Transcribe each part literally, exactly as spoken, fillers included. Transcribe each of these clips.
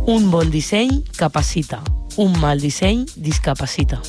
Un bon disseny capacita. Un mal disseny discapacita.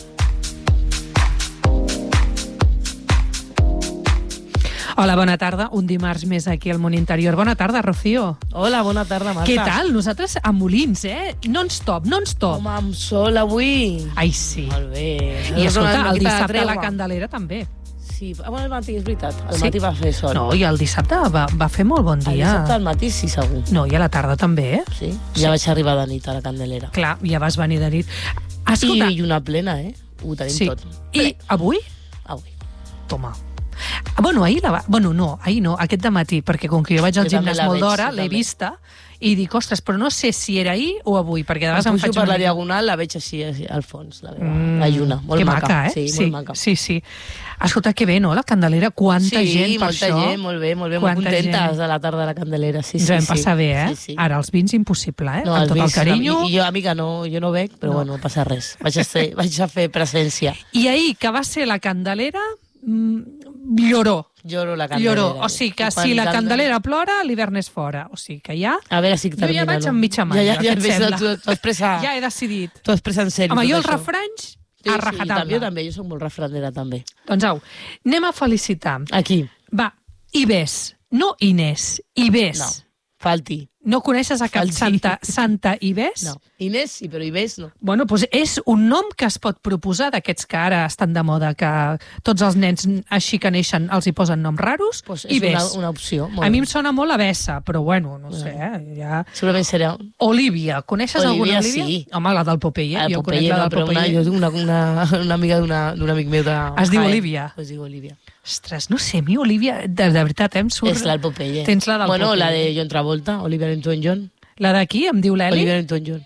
Hola, bona tarda. Un dimarts més aquí al Món Interior. Bona tarda, Rocío. Hola, bona tarda, Marta. Què tal? Nosaltres a Molins, eh? Non-stop, non-stop. Home, amb sol avui. Ai, sí. Molt bé. I escolta, el dissabte a la Candelera també. Sí, bueno, el matí, és veritat. El Sí? matí va fer sol. No, i el dissabte va, va fer molt bon El dia. dissabte al matí sí, segur. No, i a la tarda també, eh? Sí? Ja vaig arribar de nit a la Candelera. Clar, ja vas venir de nit. Escolta, I lluna plena, eh? Ho tenim sí. tot. I avui? Avui. Toma. Bueno, ahir la va... Bueno, no, ahir no, aquest dematí, perquè com que jo vaig al Jo també gimnàs la molt veig, d'hora, sí, l'he també. vista, i dic, ostres, però no sé si era ahir o avui, perquè de vegades Em em pujo faig per una la mica- diagonal, la veig així, així al fons, la, Mm, la lluna. Molt que maca. maca, eh? Sí, sí, molt maca. Sí, sí. Escolta, que bé, no? La Candelera, quanta sí, gent per molta això. gent, molt bé, molt bé, Quanta molt contentes gent. de la tarda de la Candelera. Sí, Ens sí, vam sí. passar bé, eh? Sí, sí. Ara, els vins, impossible, eh? No, Amb els tot el vins, carinyo. I jo, amiga, no, jo no bec, però No. bueno, no passa res. Vaig a, ser, vaig a fer presència. I ahir, que va ser la Candelera, mm, lloró. Lloro la Candelera. Lloró. O sigui que I quan si la canta- Candelera plora, l'hivern és fora. O sigui que ja... A veure si Jo termina, ja vaig no? amb mitja manya, Ja, ja, què ja, et ves, sembla? tu, tu has presa, Ja he decidit. tu has presa en sèrio Home, tot jo els això. refranys, Sí, a sí, rajatabla. també, jo també, jo soc molt refrandera també. Doncs au, anem a felicitar. Aquí, Va, Ives, no Inés, Ives. no, falti. No coneixes a cap Falti. Santa, Santa Ives? No. Inés sí, però Ives no. Bueno, doncs és un nom que es pot proposar d'aquests que ara estan de moda, que tots els nens així que neixen els hi posen noms raros. Pues és Ives. una, una opció. Molt A mi bé. em sona molt a Bessa, però bueno, no sé, eh? Ja... Segurament serà... Olivia, coneixes Olivia, alguna Olivia? sí. Home, la del Popeye, Ah, jo Popeye, conec la no, del però una, Popeye. jo tinc una, una, una amiga d'una- d'un amic meu de... Es diu Jaén. Olivia? Es diu Olivia. Ostres, no sé, a mi Olivia, de, de veritat, eh, em surt... És la del Popeye. Tens la del bueno, Popeye. la de John Travolta, Olivia Newton-John. La d'aquí em diu l'Eli? Olivia Newton-John.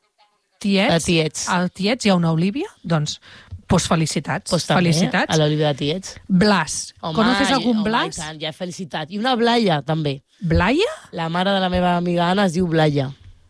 Tiets? La Tiets. Al Tiets hi ha una Olivia? Doncs, pues felicitats. Pues també, felicitats. a l'Olivia de Tiets. Blas. Home, Conoces algun home, Blas? i tant, ja felicitat. I una Blaya, també. Blaya? La mare de la meva amiga Anna es diu Blaya.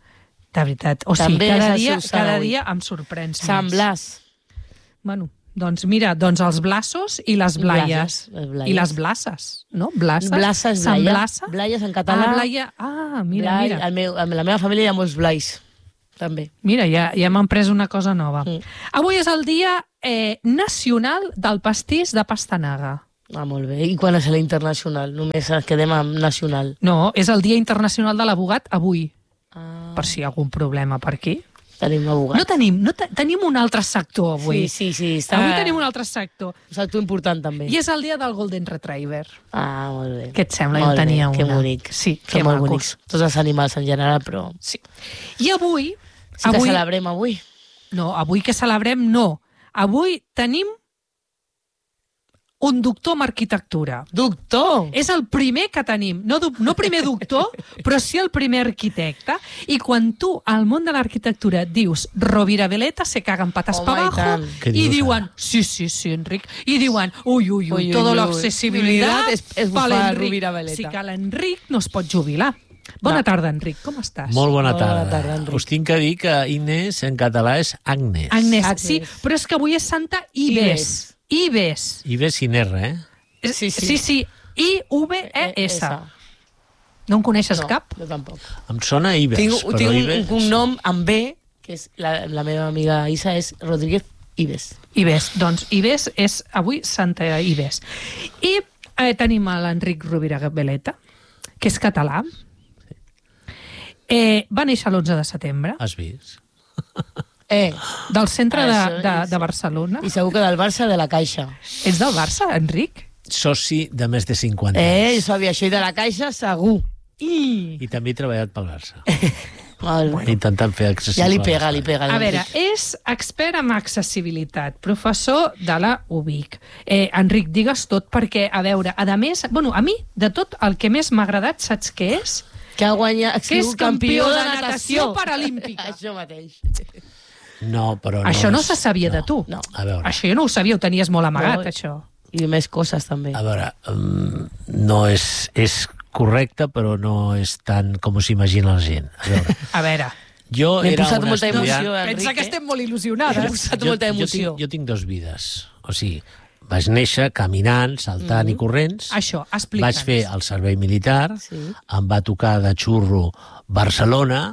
De veritat. O sigui, També cada és el dia, seu sant cada avui. dia em sorprens Sant més. Blas. Bueno, doncs mira, doncs els Blasos i les Blaies. Blases, les Blaies. I les Blases, no? Blases. Blassa és Sant Blaya. Blassa? Blaies en català. Ah, Blaia. Ah, mira, Blai, mira. el meu, en la meva família hi ha molts Blais, també. Mira, ja, ja m'han pres una cosa nova. Mm. Avui és el dia eh, nacional del pastís de pastanaga. Ah, molt bé. I quan és l'internacional? Només ens quedem amb nacional. No, és el dia internacional de l'abogat avui, Ah, per si hi ha algun problema per aquí. tenim abogat. No tenim, no te tenim un altre sector avui. Sí, sí, sí. Està... Avui tenim un altre sector. Un sector important, també. I és el dia del Golden Retriever. Ah, molt bé. Què et sembla? Molt Jo tenia bé, que una. bonic. Sí, Són que molt macos. bonics. Tots els animals en general, però... Sí. I avui... Sí que avui celebrem avui. no, avui que celebrem, no. Avui tenim un doctor en arquitectura. Doctor! És el primer que tenim. No, du- no primer doctor, però sí el primer arquitecte. I quan tu, al món de l'arquitectura, dius Rovira Veleta, se cagan patas Home, para i abajo, tant. Què i dius, diuen, sí, sí, sí, Enric, i diuen, uy, uy, uy, Uy, uy, toda uy, la uy. accesibilidad És- és pa bufar l'Enric. Rovira Veleta. Sí que l'Enric no es pot jubilar. Bona No. tarda, Enric, com estàs? Molt bona Bona tarda. tarda, Enric. Us tinc que dir que Inés en català és Agnes. Agnès, Agnes. sí, però és que avui és Santa Ives. Ives. I ve sin R, eh? Sí, sí. sí, sí. I V E S. Esa. No en coneixes No, cap? jo tampoc. Em sona Ives, Tinc, però tinc un, Ives... un cognom amb B, que és la, la meva amiga Isa, és Rodríguez Ives. Ives. Doncs Ives és avui Santa Ives. I eh, tenim a l'Enric Rovira Veleta, que és català. Eh, va néixer l'onze de setembre, Has vist? Eh, del centre de, Això de, és- de Barcelona. i segur que del Barça de la Caixa. Ets del Barça, Enric? Soci de més de cinquanta Eh, jo anys. sabia això, i de la Caixa segur. I... I també he treballat pel Barça. Molt bé. Intentant fer accessible. Ja li pega, li pega. A veure, l'Enric. és expert en accessibilitat, professor de la U B I C. Eh, Enric, digues tot perquè, a veure, a més, bueno, a mi, de tot, el que més m'ha agradat, saps què és? Que ha guanyat, Que és campió de natació natació paralímpica. Això mateix. No, però no Això no és- se sabia de tu. No. A veure, Això jo no ho sabia, ho tenies molt amagat, No. això. I més coses, també. a veure um, no és, és correcte, però no és tant com s'imagina la gent. A veure, A veure, jo M'he era posat un molta estudiant... emoció, Enric. pensa que eh? estem molt M'he il·lusionades. posat jo, molta jo, emoció. tinc, jo tinc dos vides. O sigui, vaig néixer caminant, saltant i corrents. Això, explica'ns. Vaig fer el servei militar, Sí. em va tocar de xurro Barcelona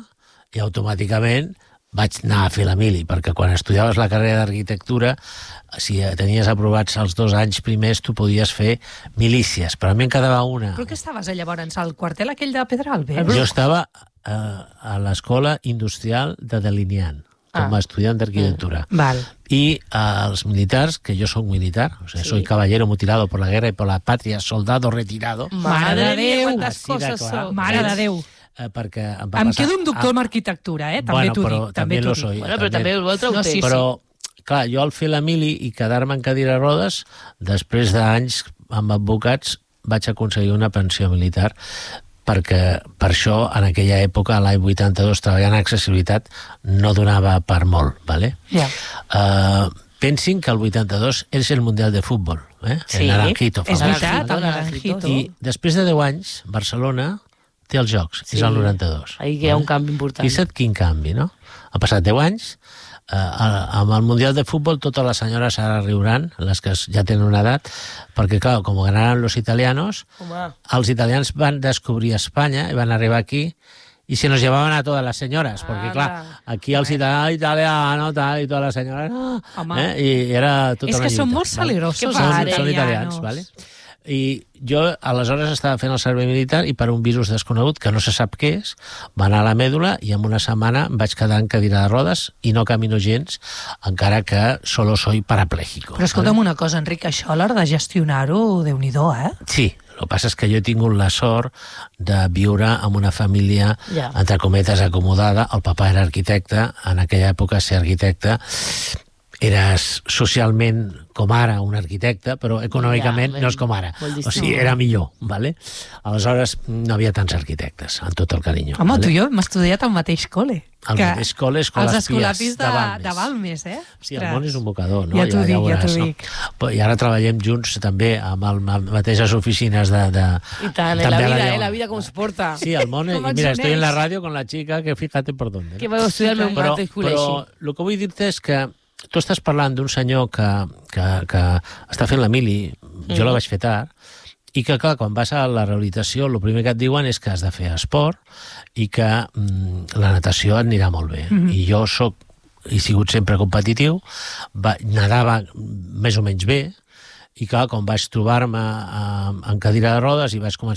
i automàticament vaig anar a fer la mili, perquè quan estudiaves la carrera d'arquitectura, si tenies aprovats els dos anys primers, tu podies fer milícies, però a mi en quedava una. Però què estaves allà, llavors, al quartel aquell de Pedralbes? Jo estava eh, a l'Escola Industrial de Delineant, com a Ah. estudiant d'arquitectura. Val. I eh, els militars, que jo soc militar, o sea, Sí. soy caballero mutilado por la guerra y por la patria, soldado retirado, Mare de Déu! quantes Així de coses clar. sou. Mare de Déu. eh, perquè em va Em passar... quedo un doctor Ah, en arquitectura, eh? També bueno, t'ho però dic. també També lo t'ho soy. dic. Bueno, però també el vostre ho No, té. sí, Però, clar, jo al fer la mili i quedar-me en cadira de rodes, després d'anys amb advocats, vaig aconseguir una pensió militar, perquè per això, en aquella època, a l'any vuitanta-dos, treballant en accessibilitat, no donava per molt, ¿vale? Ja. Uh, pensin que el vuitanta-dos és el Mundial de Futbol, eh? Sí, el Naranjito. és famós. veritat, el Naranjito. Naranjito. I després de deu anys, Barcelona té els Jocs, Sí. és el noranta-dos. Ahí que hi ha un canvi important. Fixa't quin canvi, no? Han passat deu anys, eh, amb el Mundial de Futbol totes les senyores ara riuran, les que ja tenen una edat, perquè, clar, com ganaran los italianos, Home, els italians van descobrir Espanya i van arribar aquí y se nos llevaban a todas las señoras, porque Anda. clar, aquí els italians, italiano, tal, i totes les senyores, no, Home. eh? I era tota És una que són lluita, molt salerosos, Són, els són italianos. italians, vale? I jo aleshores estava fent el servei militar i per un virus desconegut que no se sap què és, va anar a la mèdula i en una setmana em vaig quedar en cadira de rodes i no camino gens, encara que solo soy parapléjico. Però escolta'm una cosa, Enric, això a l'hora de gestionar-ho, Déu-n'hi-do, eh? Sí, el que passa és que jo he tingut la sort de viure amb una família, Ja. entre cometes, acomodada. El papa era arquitecte, en aquella època ser arquitecte eres socialment com ara un arquitecte, però econòmicament Ja, no és com ara. molt O distinct. sigui, era millor, ¿vale? Aleshores no havia tants arquitectes, amb tot el carinyo. Home, ¿vale? tu i jo hem estudiat al mateix cole. Al que mateix cole, Escoles Els escolapis Pies, de, de Balmes. de Balmes, eh? Sí, el món és un bocador, no? Ja t'ho dic, ja veuràs, t'ho no? dic. Però- I ara treballem junts també amb el, amb mateixes oficines de... de i tant, eh, també la a vida, Lleó. eh, la vida com es porta. Sí, el món... Com I ens mira, estoy en la uneix. radio con la chica que fíjate por dónde. Que No? vau estudiar al meu Però, mateix però col·legi. el que vull dir-te és que tu estàs parlant d'un senyor que, que, que està fent la mili, jo Mm. la vaig fer tard, i que, clar, quan vas a la rehabilitació, el primer que et diuen és que has de fer esport i que mm, la natació et anirà molt bé. Mhm. I jo soc, he sigut sempre competitiu, va, nadava més o menys bé, i clar, quan vaig trobar-me eh, en cadira de rodes i vaig començar